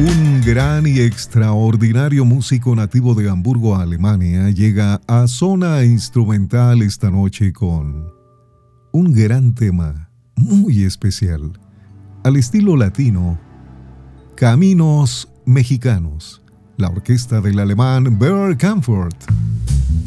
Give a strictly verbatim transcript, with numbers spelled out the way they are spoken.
Un gran y extraordinario músico nativo de Hamburgo, Alemania, llega a Zona Instrumental esta noche con un gran tema muy especial, al estilo latino, Caminos Mexicanos, la orquesta del alemán Bert Kaempfert.